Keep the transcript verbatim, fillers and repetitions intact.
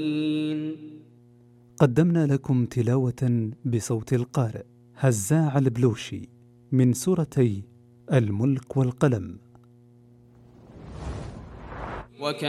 قدمنا لكم تلاوة بصوت القارئ هزاع البلوشي من سورتي الملك والقلم.